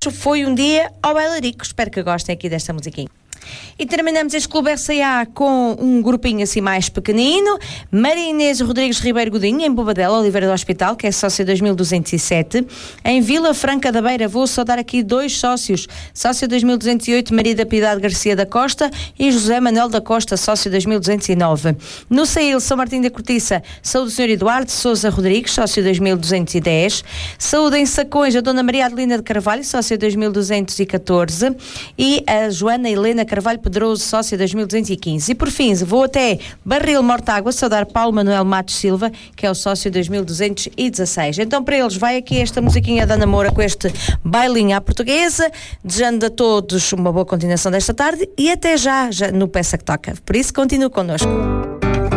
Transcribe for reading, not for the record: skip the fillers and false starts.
Foi um dia ao bailarico. Espero que gostem aqui desta musiquinha. E terminamos este Clube RCA com um grupinho assim mais pequenino. Maria Inês Rodrigues Ribeiro Godinho, em Bobadela, Oliveira do Hospital, que é sócia 2207. Em Vila Franca da Beira, vou saudar aqui 2 sócios. Sócio 2208, Maria da Piedade Garcia da Costa, e José Manuel da Costa, sócio 2209. No Saíl, São Martim da Cortiça, saúde do Sr. Eduardo Sousa Rodrigues, sócio 2210. Saúde em Sacões, a Dona Maria Adelina de Carvalho, sócio 2214. E a Joana Helena Carvalho Pedroso, sócia 2215. E por fim, vou até Barril Mortágua saudar Paulo Manuel Matos Silva, que é o sócio 2216. Então para eles vai aqui esta musiquinha da Namora com este bailinho à portuguesa, desejando a todos uma boa continuação desta tarde e até já no Peça que Toca. Por isso, continue connosco.